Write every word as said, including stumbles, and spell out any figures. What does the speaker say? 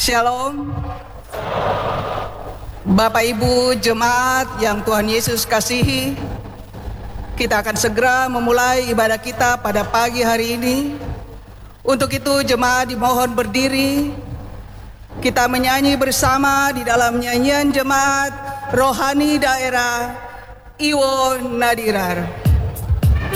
Shalom. Bapak Ibu jemaat yang Tuhan Yesus kasihi, kita akan segera memulai ibadah kita pada pagi hari ini. Untuk itu jemaat dimohon berdiri. Kita menyanyi bersama di dalam nyanyian jemaat rohani daerah Iwo Nadirar.